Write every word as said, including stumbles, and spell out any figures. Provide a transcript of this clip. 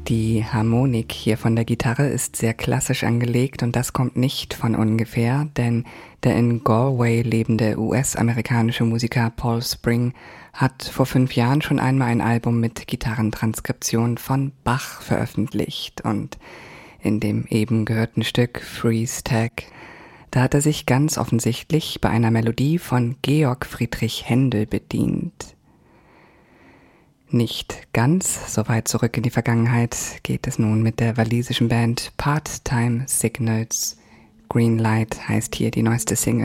Die Harmonik hier von der Gitarre ist sehr klassisch angelegt und das kommt nicht von ungefähr, denn der in Galway lebende U S-amerikanische Musiker Paul Spring hat vor fünf Jahren schon einmal ein Album mit Gitarrentranskription von Bach veröffentlicht und in dem eben gehörten Stück Freeze Tag, da hat er sich ganz offensichtlich bei einer Melodie von Georg Friedrich Händel bedient. Nicht ganz so weit zurück in die Vergangenheit geht es nun mit der walisischen Band Part-Time Signals. Green Light heißt hier die neueste Single.